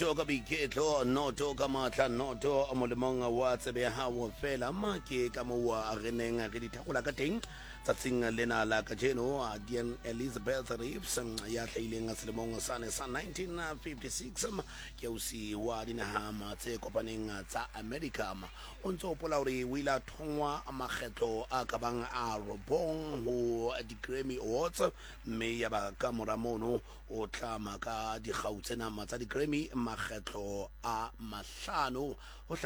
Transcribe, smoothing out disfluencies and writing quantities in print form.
noto ka boiketlo noto ka matla noto molemong wa tsebe ha wo fela make ka mo wa re neng re dithakola ka teng tsatsing lena la ka jeno Dian Elizabeth Reeves ya hlaileng selemong sa 1956 ke o si wa dinaha tse kopaneng tsa America o ntso pola hore o ila thongwa makgetlo a ka bang a robong ho di Grammy Awards mme ya ba ka moramono o tlama ka di gautsena tsa di Grammy makgetlo a mahlano